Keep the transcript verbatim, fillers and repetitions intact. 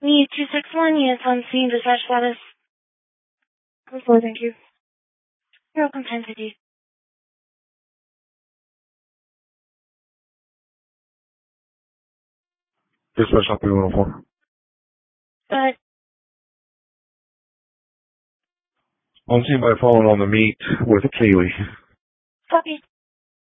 Lead two six one, units on scene, dispatch status. Code four, thank you. You're welcome, ten fifty. Dispatch up one oh four. Go ahead. On scene by phone on the meet with Kaylee. Copy.